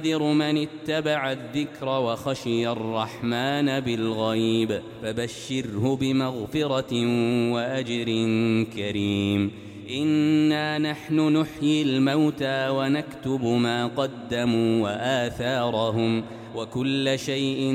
من اتبع الذكر وخشي الرحمن بالغيب فبشره بمغفرة وأجر كريم. إنا نحن نحيي الموتى ونكتب ما قدموا وآثارهم وكل شيء